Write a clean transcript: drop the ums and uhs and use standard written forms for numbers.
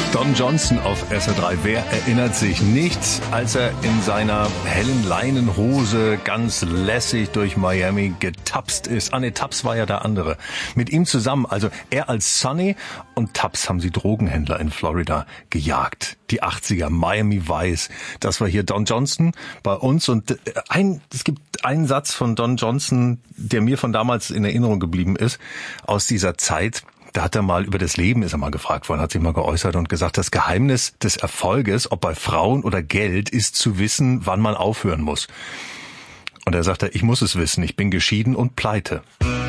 Don Johnson auf SR3. Wer erinnert sich nicht, als er in seiner hellen Leinenhose ganz lässig durch Miami getapst ist? Ah ne, Tubbs war ja der andere. Mit ihm zusammen, also er als Sonny und Tubbs haben sie Drogenhändler in Florida gejagt. Die 80er, Miami Vice. Das war hier Don Johnson bei uns. Und es gibt einen Satz von Don Johnson, der mir von damals in Erinnerung geblieben ist, aus dieser Zeit. Da hat er mal über das Leben, ist er mal gefragt worden, hat sich mal geäußert und gesagt, das Geheimnis des Erfolges, ob bei Frauen oder Geld, ist zu wissen, wann man aufhören muss. Und er sagte, ich muss es wissen, ich bin geschieden und pleite.